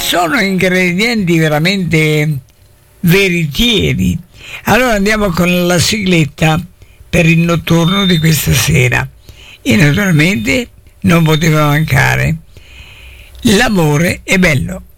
sono ingredienti veramente veritieri. Allora andiamo con la sigletta per il notturno di questa sera, e naturalmente non poteva mancare L'amore è bello.